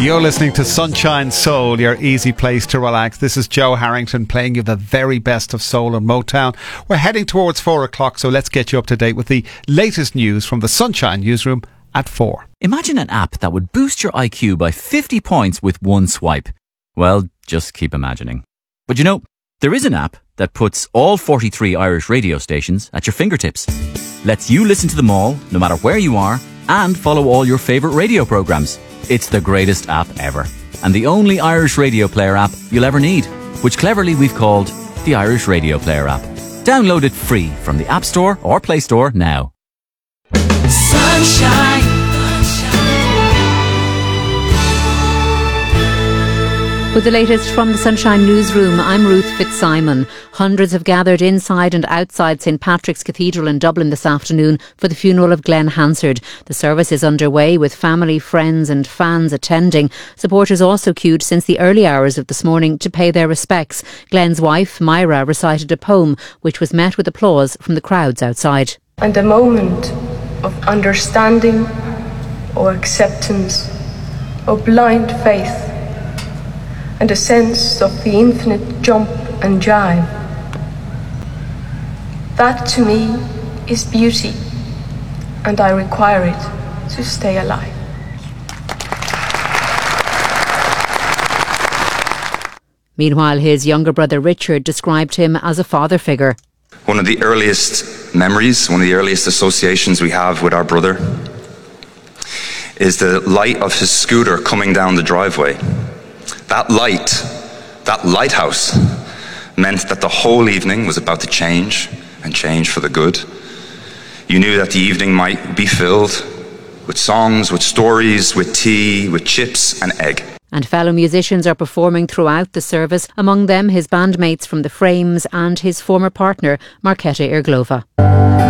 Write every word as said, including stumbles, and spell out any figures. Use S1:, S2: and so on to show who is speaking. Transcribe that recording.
S1: You're listening to Sunshine Soul, your easy place to relax. This is Joe Harrington playing you the very best of soul and Motown. We're heading towards four o'clock, so let's get you up to date with the latest news from the Sunshine Newsroom at four.
S2: Imagine an app that would boost your I Q by fifty points with one swipe. Well, just keep imagining. But you know, there is an app that puts all forty-three Irish radio stations at your fingertips. Lets you listen to them all, no matter where you are, and follow all your favourite radio programmes. It's the greatest app ever, and the only Irish radio player app you'll ever need, which cleverly we've called the Irish Radio Player app. Download it free from the App Store or Play Store now.
S3: Sunshine.
S4: With the latest from the Sunshine Newsroom, I'm Ruth Fitzsimon. Hundreds have gathered inside and outside St Patrick's Cathedral in Dublin this afternoon for the funeral of Glenn Hansard. The service is underway with family, friends and fans attending. Supporters also queued since the early hours of this morning to pay their respects. Glenn's wife, Myra, recited a poem which was met with applause from the crowds outside.
S5: And a moment of understanding or acceptance or blind faith, and a sense of the infinite jump and jive. That to me is beauty, and I require it to stay alive.
S4: Meanwhile, his younger brother Richard described him as a father figure.
S6: One of the earliest memories, one of the earliest associations we have with our brother is the light of his scooter coming down the driveway. That light, that lighthouse, meant that the whole evening was about to change, and change for the good. You knew that the evening might be filled with songs, with stories, with tea, with chips and egg.
S4: And fellow musicians are performing throughout the service, among them his bandmates from The Frames and his former partner, Marketa Irglova.